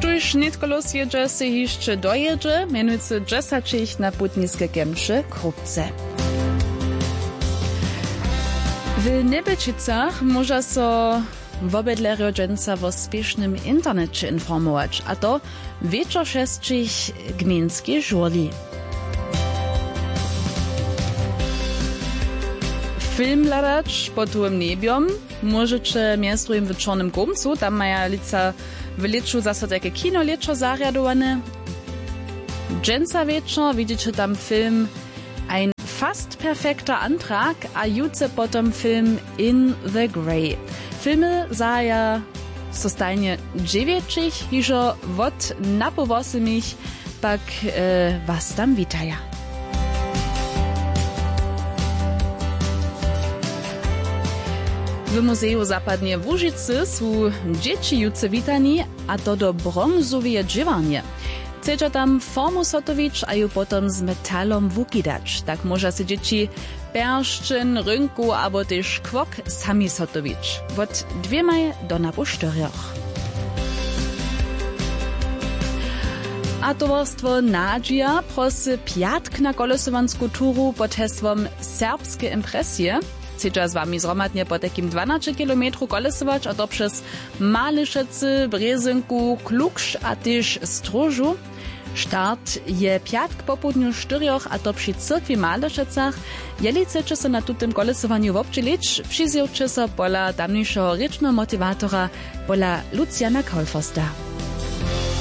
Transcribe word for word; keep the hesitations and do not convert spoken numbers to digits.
Tuż nitkolos jedzie se jeszcze dojedzie, mianujcy dżesaczych na putniske gemsze Krupce. W Nebeczycach może so wobydlerio dżęca w spiesznym internecie informować, a to wieczor szesczych gmińskie żurli. Film ladać pod tym niebiom możecie miastrujem w Czarnym Gumcu, tam maja lica w leczu zase takie kino leczo zariadowane. Dżęca wieczor widzicie tam film Ein fast perfekter Antrag, a jutze potem film In the Grey. Filmy zaja zostanie dziewięćich, hiżo wot napowosimich, pak e, was tam witaja. W Muzeju Zapadnie w Łużycy są dzieci jutce witani, a to do brązowe dziewanie. Chcecie tam formu sotowić, a ju potem z metalom wukidać. Tak może się dzieci perszczyn, rynku albo też kwok sami sotowić. Wot dwiemaj do napo czterech. A towarstwo Nadia prosy piatk na kolesowansku turu pod hesłom Serbskie impresje. Chcecie z wami zromadnie po takim dwanaście kilometrów kolesować, a to przez Maliszycy, Brezynku, Kluksz, a też Stróżu. Start je piatk po południu czterech, a to przy cyrkwi Maliszycach. Jeli chcecie się na tym kolesowaniu obczylić, przyzjewcie się pola tamniejszego rycznego motywatora, pola Luciana Kolfosta.